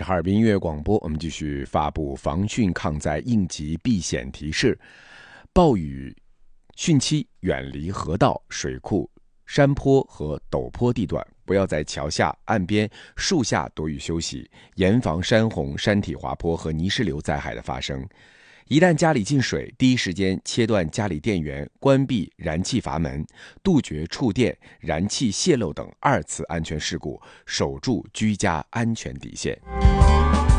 是哈尔滨音乐广播，我们继续发布防汛抗灾应急避险提示。暴雨汛期远离河道、水库、山坡和陡坡地段，不要在桥下、岸边、树下躲雨休息，严防山洪、山体滑坡和泥石流灾害的发生。一旦家里进水，第一时间切断家里电源，关闭燃气阀门，杜绝触电、燃气泄漏等二次安全事故，守住居家安全底线。